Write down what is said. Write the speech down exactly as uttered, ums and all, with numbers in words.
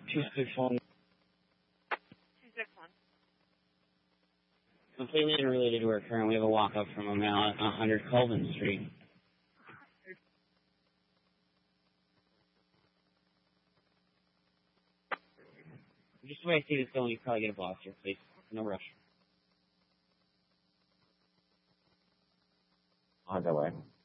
two six one. two six one. Completely unrelated to our current, we have a walk-up from a male at one hundred Colvin Street. Just the way I see this going, you probably get a boss here, please. No rush. I'll head that way.